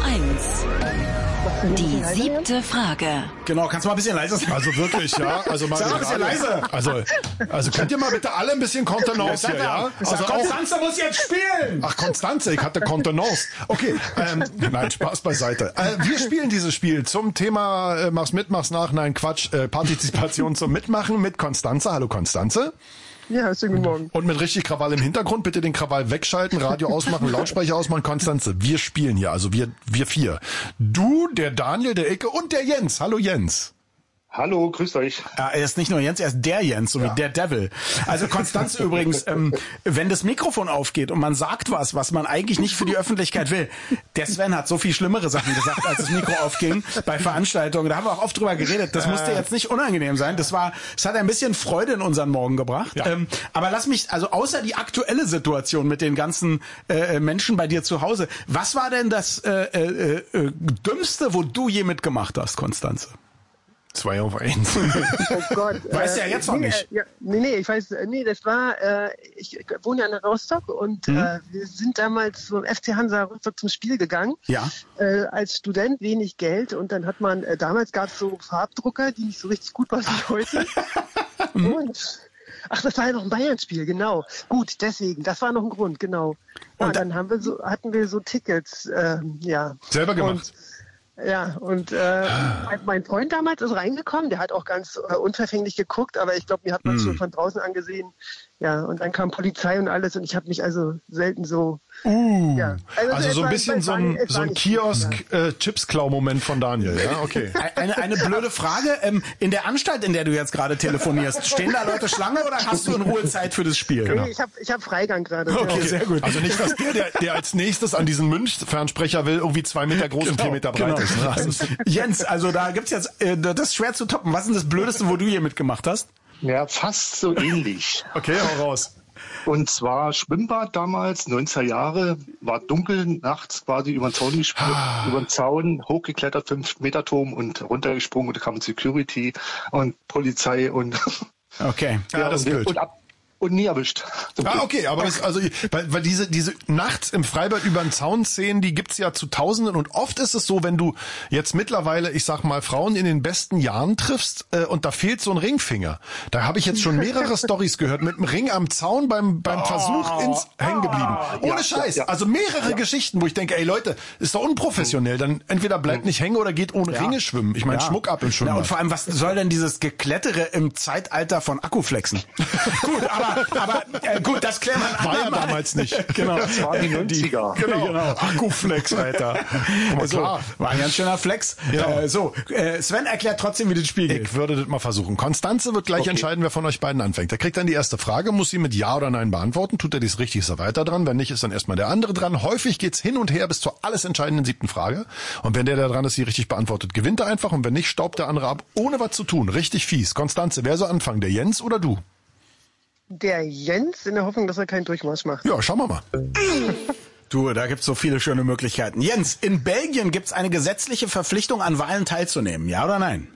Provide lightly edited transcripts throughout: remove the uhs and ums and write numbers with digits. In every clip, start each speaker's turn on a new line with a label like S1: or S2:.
S1: eins. Die 7. Frage.
S2: Genau, kannst du mal ein bisschen leiser sein?
S3: Also wirklich, ja. Also mal
S2: Sag mal ein bisschen leiser.
S3: Also könnt ihr mal bitte alle ein bisschen Kontenance hier, ja? Also
S2: Konstanze muss jetzt spielen.
S3: Ach, Konstanze, ich hatte Kontenance. Okay, nein, Spaß beiseite. Wir spielen dieses Spiel zum Thema mach's mit, mach's nach, nein, Quatsch, Partizipation zum Mitmachen mit Konstanze. Hallo Konstanze.
S4: Ja, schönen guten Morgen.
S3: Und mit richtig Krawall im Hintergrund, bitte den Krawall wegschalten, Radio ausmachen, Lautsprecher ausmachen. Konstanze, wir spielen hier, also wir 4. Du, der Daniel, der Icke und der Jens. Hallo Jens.
S5: Hallo, grüßt euch.
S2: Er ist nicht nur Jens, er ist der Jens, so wie der Devil. Also Konstanze übrigens, wenn das Mikrofon aufgeht und man sagt was man eigentlich nicht für die Öffentlichkeit will. Der Sven hat so viel schlimmere Sachen gesagt, als das Mikro aufging bei Veranstaltungen. Da haben wir auch oft drüber geredet. Das musste jetzt nicht unangenehm sein. Es hat ein bisschen Freude in unseren Morgen gebracht. Ja. Aber lass mich, also außer die aktuelle Situation mit den ganzen Menschen bei dir zu Hause, was war denn das Dümmste, wo du je mitgemacht hast, Konstanze?
S3: 2 auf 1.
S4: Oh Gott.
S2: Weißt du ja jetzt noch nicht.
S4: Das war, ich wohne ja in Rostock und wir sind damals zum FC Hansa Rostock zum Spiel gegangen.
S2: Ja.
S4: Als Student wenig Geld und dann hat man, damals gab es so Farbdrucker, die nicht so richtig gut waren wie heute. Und, ach, das war ja noch ein Bayern-Spiel, genau. Gut, deswegen, das war noch ein Grund, genau. Und dann hatten wir so Tickets, ja.
S3: Selber gemacht.
S4: Und mein Freund damals ist reingekommen, der hat auch ganz unverfänglich geguckt, aber ich glaube, mir hat man es schon von draußen angesehen. Ja, und dann kam Polizei und alles und ich habe mich also selten so... Ja.
S3: Also so ein bisschen so ein Kiosk-Chips-Klau-Moment von Daniel, ja, okay.
S2: Eine blöde Frage, in der Anstalt, in der du jetzt gerade telefonierst, stehen da Leute Schlange oder hast du in Ruhe Zeit für das Spiel?
S4: Genau. Nee, ich hab Freigang gerade.
S3: Okay, sehr gut. Also nicht, dass der als nächstes an diesen Münch-Fernsprecher will, irgendwie 2 Meter groß und 4 Meter breit ist. Ne? Also
S2: Jens, also da gibt's jetzt, das ist schwer zu toppen. Was ist das Blödeste, wo du hier mitgemacht hast?
S5: Ja, fast so ähnlich.
S3: Okay, hau raus.
S5: Und zwar Schwimmbad damals, 90er Jahre, war dunkel, nachts quasi über den Zaun hochgeklettert, 5-Meter-Turm und runtergesprungen und da kam Security und Polizei und...
S2: Okay,
S3: ja, das ist blöd.
S5: Und nie erwischt.
S3: Okay, aber weil diese nachts im Freibad über den Zaun Szenen, die gibt's ja zu Tausenden und oft ist es so, wenn du jetzt mittlerweile, ich sag mal, Frauen in den besten Jahren triffst und da fehlt so ein Ringfinger. Da habe ich jetzt schon mehrere Storys gehört mit dem Ring am Zaun beim Versuch ins hängen geblieben. Ohne Scheiß. Ja. Also mehrere Geschichten, wo ich denke, ey Leute, ist doch unprofessionell. Dann entweder bleibt nicht hängen oder geht ohne Ringe schwimmen. Ich meine, Schmuck ab im Schwimmbad.
S2: Ja, und vor allem, was soll denn dieses Geklettere im Zeitalter von Akkuflexen? Gut, aber gut, das klären wir
S3: war ja damals nicht.
S2: Genau.
S5: Das waren die 90er.
S2: Genau. Akkuflex, Alter. So, war ein ganz schöner Flex. Ja. Sven erklärt trotzdem, wie das Spiel geht.
S3: Ich würde das mal versuchen. Konstanze wird gleich entscheiden, wer von euch beiden anfängt. Er kriegt dann die erste Frage, muss sie mit Ja oder Nein beantworten. Tut er dies richtig, ist er weiter dran. Wenn nicht, ist dann erstmal der andere dran. Häufig geht's hin und her bis zur alles entscheidenden 7. Frage. Und wenn der dran ist, sie richtig beantwortet, gewinnt er einfach. Und wenn nicht, staubt der andere ab, ohne was zu tun. Richtig fies. Konstanze, wer soll anfangen? Der Jens oder du?
S4: Der Jens, in der Hoffnung, dass er keinen Durchmarsch macht.
S3: Ja, schauen wir mal.
S2: Du, da gibt's so viele schöne Möglichkeiten. Jens, in Belgien gibt's eine gesetzliche Verpflichtung, an Wahlen teilzunehmen. Ja oder nein?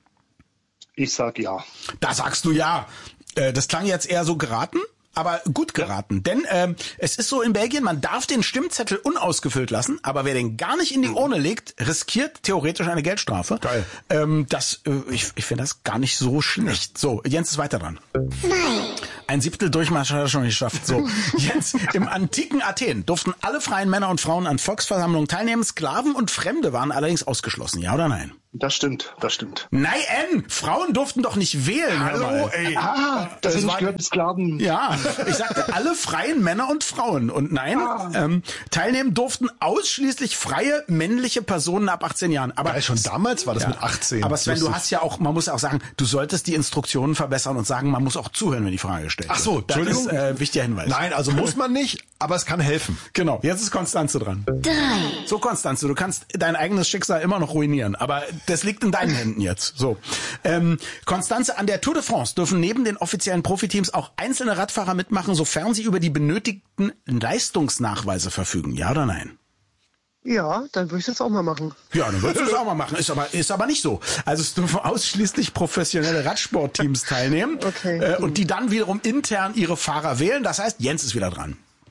S5: Ich sag ja.
S2: Da sagst du ja. Das klang jetzt eher so geraten, aber gut geraten. Denn es ist so in Belgien, man darf den Stimmzettel unausgefüllt lassen, aber wer den gar nicht in die Urne legt, riskiert theoretisch eine Geldstrafe.
S3: Geil.
S2: Ich finde das gar nicht so schlecht. So, Jens ist weiter dran. 2. Ein 7. Durchmarsch hat er schon geschafft. So, Jens, im antiken Athen durften alle freien Männer und Frauen an Volksversammlungen teilnehmen. Sklaven und Fremde waren allerdings ausgeschlossen. Ja oder nein?
S5: Das stimmt.
S2: Nein, Frauen durften doch nicht wählen.
S3: Hallo, ey.
S5: Das sind nicht Sklaven.
S2: Ja, ich sagte alle freien Männer und Frauen. Und nein, teilnehmen durften ausschließlich freie männliche Personen ab 18 Jahren. Aber
S3: ja, schon damals war das mit 18.
S2: Aber Sven, du hast ja auch, man muss ja auch sagen, du solltest die Instruktionen verbessern und sagen, man muss auch zuhören, wenn die Frage gestellt wird.
S3: Ach so, Entschuldigung.
S2: Das ist wichtiger Hinweis.
S3: Nein, also muss man nicht, aber es kann helfen.
S2: Genau, jetzt ist Konstanze dran.
S1: 3.
S2: So, Konstanze, du kannst dein eigenes Schicksal immer noch ruinieren, aber das liegt in deinen Händen jetzt. So, Konstanze, an der Tour de France dürfen neben den offiziellen Profiteams auch einzelne Radfahrer mitmachen, sofern sie über die benötigten Leistungsnachweise verfügen. Ja oder nein?
S4: Ja, dann würde ich das auch mal machen.
S2: Ja, dann würdest du das auch mal machen. Ist aber nicht so. Also es dürfen ausschließlich professionelle Radsportteams teilnehmen.
S4: Okay.
S2: Und die dann wiederum intern ihre Fahrer wählen. Das heißt, Jens ist wieder dran.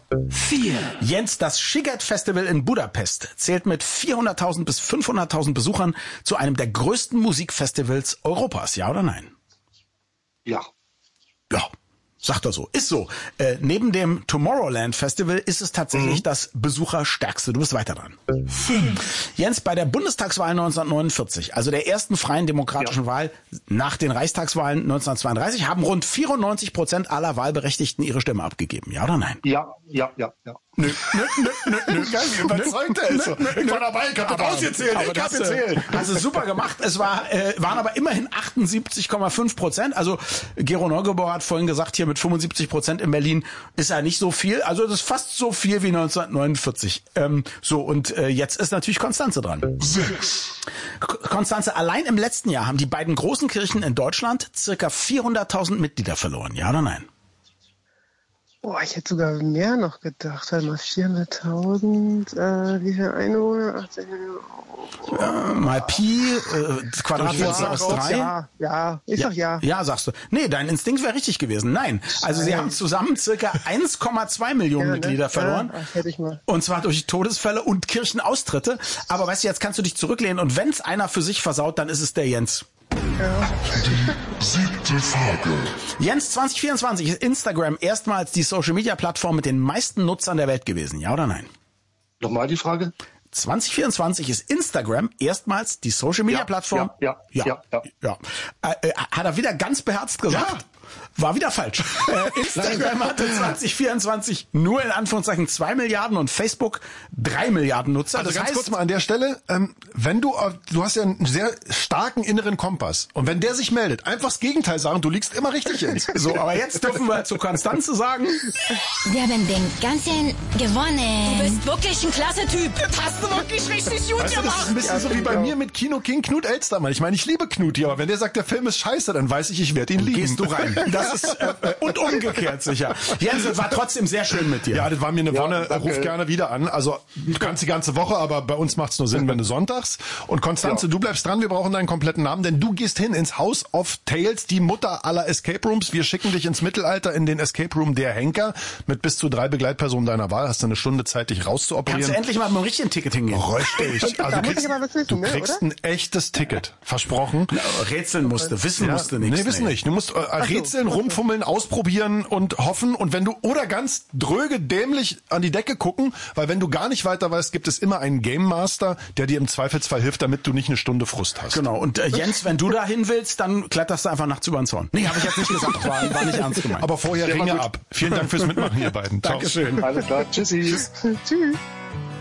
S1: 4.
S2: Jens, das Sziget Festival in Budapest zählt mit 400.000 bis 500.000 Besuchern zu einem der größten Musikfestivals Europas. Ja oder nein?
S5: Ja.
S2: Ja. Sagt er so. Ist so. Neben dem Tomorrowland Festival ist es tatsächlich das besucherstärkste. Du bist weiter dran. 5. Jens, bei der Bundestagswahl 1949, also der ersten freien demokratischen Wahl nach den Reichstagswahlen 1932, haben rund 94% aller Wahlberechtigten ihre Stimme abgegeben. Ja oder nein?
S5: Ja.
S2: Nö.
S3: Geil, wie überzeugt er ist. Ich war dabei, ich hab das ausgezählt, ich hab gezählt.
S2: Hast du super gemacht. Es waren aber immerhin 78,5%. Also Gero Neugebauer hat vorhin gesagt, hier mit 75% in Berlin ist ja nicht so viel. Also das ist fast so viel wie 1949. Und jetzt ist natürlich Konstanze dran. 6. Konstanze, allein im letzten Jahr haben die beiden großen Kirchen in Deutschland circa 400.000 Mitglieder verloren. Ja oder nein?
S4: Boah, ich hätte sogar mehr noch gedacht. Warte mal, 400.000, wie viele Einwohner? 18
S2: mal Pi, Quadratwurzel aus 3.
S4: Ja, ist doch ja.
S2: Ja, sagst du. Nee, dein Instinkt wäre richtig gewesen. Nein. Also sie haben zusammen circa 1,2 Millionen Mitglieder verloren.
S4: Ja, hätte ich mal.
S2: Und zwar durch Todesfälle und Kirchenaustritte. Aber weißt du, jetzt kannst du dich zurücklehnen und wenn's einer für sich versaut, dann ist es der Jens.
S4: Ja.
S6: Die 7. Frage.
S2: Jens, 2024 ist Instagram erstmals die Social-Media-Plattform mit den meisten Nutzern der Welt gewesen. Ja oder nein?
S5: Nochmal die Frage?
S2: 2024 ist Instagram erstmals die Social-Media-Plattform.
S5: Ja.
S2: Hat er wieder ganz beherzt gesagt? Ja. War wieder falsch. Instagram hatte 2024 nur in Anführungszeichen 2 Milliarden und Facebook 3 Milliarden Nutzer.
S3: Also
S2: das
S3: ganz
S2: heißt,
S3: kurz mal an der Stelle, wenn du hast ja einen sehr starken inneren Kompass und wenn der sich meldet, einfach das Gegenteil sagen, du liegst immer richtig in.
S2: So, aber jetzt dürfen wir zu Konstanze sagen.
S7: Wir haben den ganzen gewonnen.
S1: Du bist wirklich ein klasse Typ. Das hast du wirklich richtig gut
S3: Weißt du, das ist
S1: gemacht.
S3: ein bisschen so wie bei mir mit Kino King Knut Elstermann. Ich meine, ich liebe Knuti, aber wenn der sagt, der Film ist scheiße, dann weiß ich werde ihn lieben.
S2: Gehst du rein. Das ist und umgekehrt sicher. Jens, es war trotzdem sehr schön mit dir.
S3: Ja, das war mir eine Wonne.
S5: Danke.
S3: Ruf gerne wieder an. Also du kannst die ganze Woche, aber bei uns macht's nur Sinn, wenn du sonntags. Und Konstanze, du bleibst dran. Wir brauchen deinen kompletten Namen, denn du gehst hin ins House of Tales, die Mutter aller Escape Rooms. Wir schicken dich ins Mittelalter in den Escape Room der Henker mit bis zu 3 Begleitpersonen deiner Wahl. Hast du eine Stunde Zeit, dich rauszuoperieren.
S2: Kannst du endlich mal mit einem richtigen Ticket hingehen?
S3: Richtig. Also
S4: Da muss ich aber was wissen,
S3: du
S4: ne,
S3: kriegst
S4: oder?
S3: ein echtes Ticket. Versprochen.
S2: Rätseln musste, wissen musste nichts.
S3: Nee, wissen nicht. Du musst rätseln, rumfummeln, ausprobieren und hoffen. Und wenn du, oder ganz dröge, dämlich an die Decke gucken, weil wenn du gar nicht weiter weißt, gibt es immer einen Game Master, der dir im Zweifelsfall hilft, damit du nicht eine Stunde Frust hast.
S2: Genau. Und Jens, wenn du da hin willst, dann kletterst du einfach nachts über den Zaun. Nee, habe ich jetzt nicht gesagt. War nicht ernst gemeint.
S3: Aber vorher Ringe ab. Vielen Dank fürs Mitmachen, ihr beiden. Ciao.
S2: Dankeschön.
S5: Alles klar. Tschüssi.
S4: Tschüss.